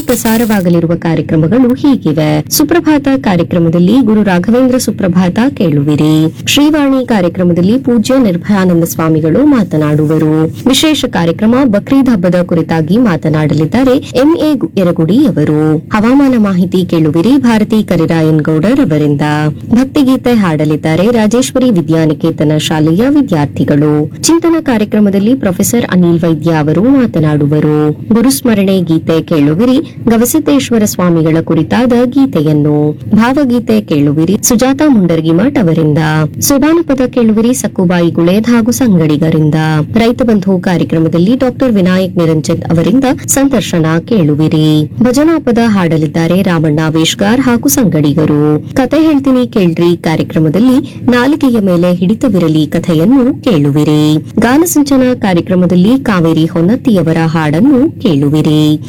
ಪ್ರಸಾರವಾಗಲಿರುವ ಕಾರ್ಯಕ್ರಮಗಳು ಹೀಗಿವೆ. ಸುಪ್ರಭಾತ ಕಾರ್ಯಕ್ರಮದಲ್ಲಿ ಗುರು ರಾಘವೇಂದ್ರ ಸುಪ್ರಭಾತ ಕೇಳುವಿರಿ. ಶ್ರೀವಾಣಿ ಕಾರ್ಯಕ್ರಮದಲ್ಲಿ ಪೂಜ್ಯ ನಿರ್ಭಯಾನಂದ ಸ್ವಾಮಿಗಳು ಮಾತನಾಡುವರು. ವಿಶೇಷ ಕಾರ್ಯಕ್ರಮ ಬಕ್ರೀದ್ ಹಬ್ಬದ ಕುರಿತಾಗಿ ಮಾತನಾಡಲಿದ್ದಾರೆ ಎಂಎ ಯರಗುಡಿ ಅವರು. ಹವಾಮಾನ ಮಾಹಿತಿ ಕೇಳುವಿರಿ ಭಾರತಿ ಕರಿರಾಯನ್ ಗೌಡರ್ ಅವರಿಂದ. ಭಕ್ತಿಗೀತೆ ಹಾಡಲಿದ್ದಾರೆ ರಾಜೇಶ್ವರಿ ವಿದ್ಯಾನಿಕೇತನ ಶಾಲೆಯ ವಿದ್ಯಾರ್ಥಿಗಳು. ಚಿಂತನ ಕಾರ್ಯಕ್ರಮದಲ್ಲಿ ಪ್ರೊಫೆಸರ್ ಅನಿಲ್ ವೈದ್ಯ ಅವರು ಮಾತನಾಡುವರು. ಗುರುಸ್ಮರಣೆ ಗೀತೆ ಕೇಳುವಿರಿ ಗವಿಸಿದ್ದೇಶ್ವರ ಸ್ವಾಮಿಗಳ ಕುರಿತಾದ ಗೀತೆಯನ್ನು. ಭಾವಗೀತೆ ಕೇಳುವಿರಿ ಸುಜಾತ ಮುಂಡರ್ಗಿಮಠ್ ಅವರಿಂದ. ಸೋಬಾನಪದ ಕೇಳುವಿರಿ ಸಕ್ಕುಬಾಯಿ ಗುಳೇದ್ ಹಾಗೂ ಸಂಗಡಿಗರಿಂದ. ರೈತ ಬಂಧು ಕಾರ್ಯಕ್ರಮದಲ್ಲಿ ಡಾಕ್ಟರ್ ವಿನಾಯಕ್ ನಿರಂಜನ್ ಅವರಿಂದ ಸಂದರ್ಶನ ಕೇಳುವಿರಿ. ಭಜನಾ ಪದ ಹಾಡಲಿದ್ದಾರೆ ರಾಮಣ್ಣ ವೇಶ್ಗಾರ್ ಹಾಗೂ ಸಂಗಡಿಗರು. ಕತೆ ಹೇಳ್ತೀನಿ ಕೇಳ್ರಿ ಕಾರ್ಯಕ್ರಮದಲ್ಲಿ ನಾಲಿಗೆಯ ಮೇಲೆ ಹಿಡಿತವಿರಲಿ ಕಥೆಯನ್ನು ಕೇಳುವಿರಿ. ಗಾನಸಿಂಚನ ಕಾರ್ಯಕ್ರಮದಲ್ಲಿ ಕಾವೇರಿ ಹೊನ್ನತ್ತಿಯವರ ಹಾಡನ್ನು ಕೇಳುವಿರಿ.